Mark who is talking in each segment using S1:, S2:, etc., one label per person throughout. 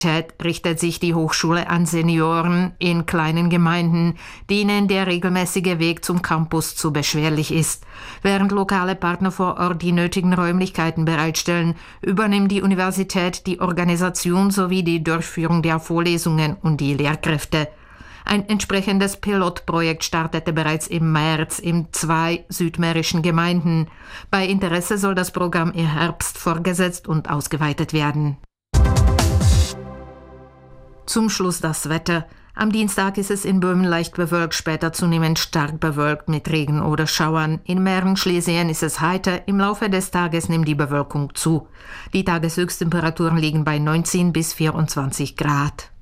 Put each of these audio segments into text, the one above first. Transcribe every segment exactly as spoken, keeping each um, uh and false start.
S1: richtet sich die Hochschule an Senioren in kleinen Gemeinden, denen der regelmäßige Weg zum Campus zu beschwerlich ist. Während lokale Partner vor Ort die nötigen Räumlichkeiten bereitstellen, übernimmt die Universität die Organisation sowie die Durchführung der Vorlesungen und die Lehrkräfte. Ein entsprechendes Pilotprojekt startete bereits im März in zwei südmährischen Gemeinden. Bei Interesse soll das Programm im Herbst fortgesetzt und ausgeweitet werden. Zum Schluss das Wetter. Am Dienstag ist es in Böhmen leicht bewölkt, später zunehmend stark bewölkt mit Regen oder Schauern. In Mähren, Schlesien ist es heiter, im Laufe des Tages nimmt die Bewölkung zu. Die Tageshöchsttemperaturen liegen bei neunzehn bis vierundzwanzig Grad.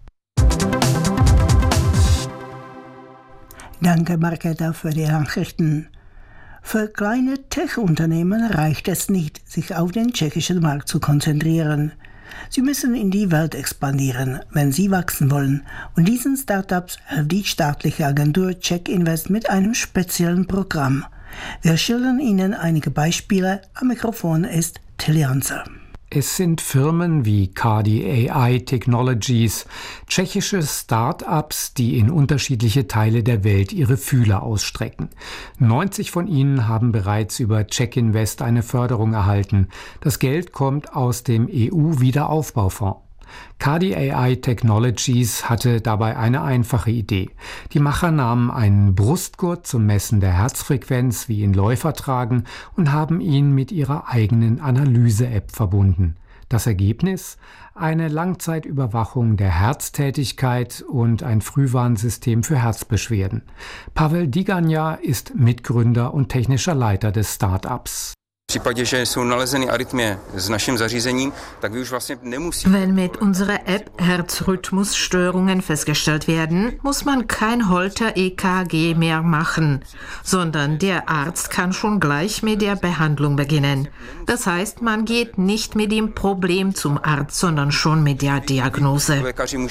S2: Danke, Marketa, für die Nachrichten. Für kleine Tech-Unternehmen reicht es nicht, sich auf den tschechischen Markt zu konzentrieren. Sie müssen in die Welt expandieren, wenn sie wachsen wollen. Und diesen Startups hilft die staatliche Agentur Czech Invest mit einem speziellen Programm. Wir schildern Ihnen einige Beispiele. Am Mikrofon ist Tilly Hanser.
S3: Es sind Firmen wie K D A I Technologies, tschechische Start-ups, die in unterschiedliche Teile der Welt ihre Fühler ausstrecken. neunzig von ihnen haben bereits über Czech Invest eine Förderung erhalten. Das Geld kommt aus dem E U-Wiederaufbaufonds. K D A I Technologies hatte dabei eine einfache Idee. Die Macher nahmen einen Brustgurt zum Messen der Herzfrequenz, wie ihn Läufer tragen, und haben ihn mit ihrer eigenen Analyse-App verbunden. Das Ergebnis? Eine Langzeitüberwachung der Herztätigkeit und ein Frühwarnsystem für Herzbeschwerden. Pavel Diganja ist Mitgründer und technischer Leiter des Start-ups.
S1: Wenn mit unserer App Herzrhythmusstörungen festgestellt werden, muss man kein Holter-E K G mehr machen, sondern der Arzt kann schon gleich mit der Behandlung beginnen. Das heißt, man geht nicht mit dem Problem zum Arzt, sondern schon mit der Diagnose.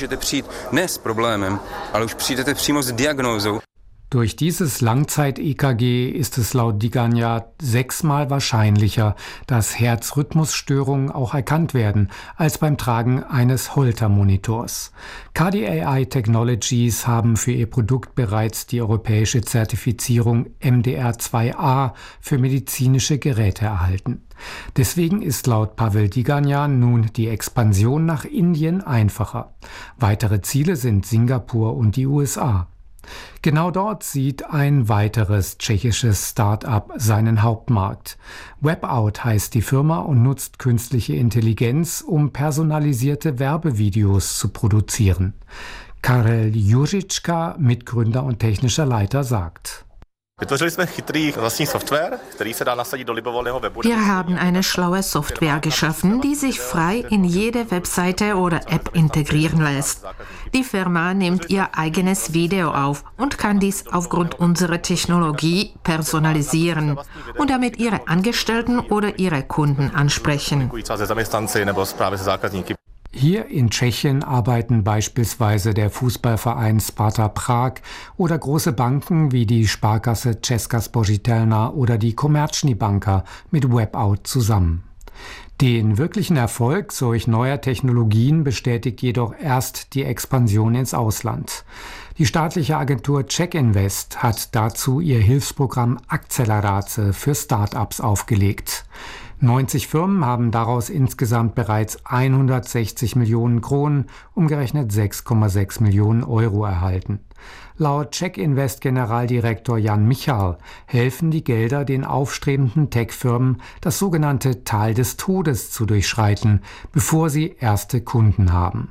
S3: Durch dieses Langzeit-E K G ist es laut Diganja sechsmal wahrscheinlicher, dass Herzrhythmusstörungen auch erkannt werden, als beim Tragen eines Holter-Monitors. K D A I Technologies haben für ihr Produkt bereits die europäische Zertifizierung M D R zwei A für medizinische Geräte erhalten. Deswegen ist laut Pavel Diganja nun die Expansion nach Indien einfacher. Weitere Ziele sind Singapur und die U S A. Genau dort sieht ein weiteres tschechisches Start-up seinen Hauptmarkt. Webout heißt die Firma und nutzt künstliche Intelligenz, um personalisierte Werbevideos zu produzieren. Karel Juřička, Mitgründer und technischer Leiter, sagt:
S1: Wir haben eine schlaue Software geschaffen, die sich frei in jede Webseite oder App integrieren lässt. Die Firma nimmt ihr eigenes Video auf und kann dies aufgrund unserer Technologie personalisieren und damit ihre Angestellten oder ihre Kunden ansprechen.
S3: Hier in Tschechien arbeiten beispielsweise der Fußballverein Sparta Prag oder große Banken wie die Sparkasse Česká spořitelna oder die Komerční banka mit Webout zusammen. Den wirklichen Erfolg solch neuer Technologien bestätigt jedoch erst die Expansion ins Ausland. Die staatliche Agentur Czech Invest hat dazu ihr Hilfsprogramm Akcelerace für Start-ups aufgelegt. neunzig Firmen haben daraus insgesamt bereits hundertsechzig Millionen Kronen, umgerechnet sechs Komma sechs Millionen Euro erhalten. Laut Czech Invest Generaldirektor Jan Michal helfen die Gelder den aufstrebenden Tech-Firmen, das sogenannte Tal des Todes zu durchschreiten, bevor sie erste Kunden haben.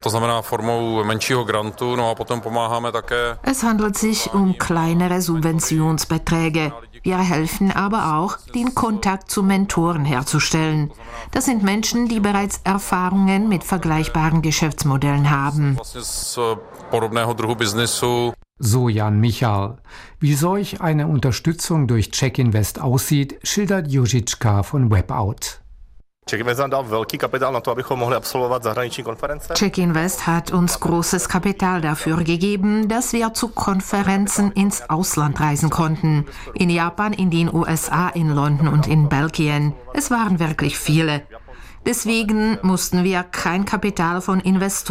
S1: Es handelt sich um kleinere Subventionsbeträge. Wir helfen aber auch, den Kontakt zu Mentoren herzustellen. Das sind Menschen, die bereits Erfahrungen mit vergleichbaren Geschäftsmodellen haben.
S3: So Jan Michal. Wie solch eine Unterstützung durch Czech Invest aussieht, schildert Juřička von Webout.
S1: Czech Invest hat uns großes Kapital dafür gegeben, dass wir zu Konferenzen ins Ausland reisen konnten. In Japan, in den U S A, in London und in Belgien. Es waren wirklich viele. Deswegen mussten wir kein Kapital von Investoren